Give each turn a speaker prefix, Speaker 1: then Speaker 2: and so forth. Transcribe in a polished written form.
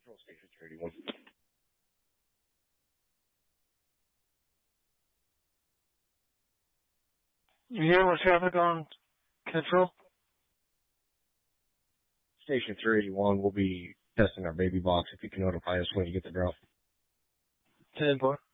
Speaker 1: Control Station 31.
Speaker 2: You hear what's happening on Control?
Speaker 1: Station 381 will be testing our baby box if you can notify us when you get the drop.
Speaker 2: 10-4.